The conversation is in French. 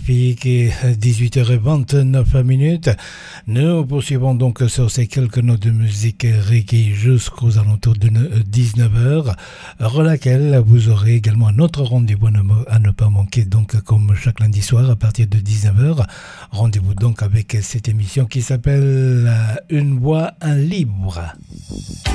magnifique et 18h29. Nous poursuivons donc sur ces quelques notes de musique reggae jusqu'aux alentours de 19h, à laquelle vous aurez également un autre rendez-vous à ne pas manquer, donc comme chaque lundi soir à partir de 19h. Rendez-vous donc avec cette émission qui s'appelle Une voix, un livre.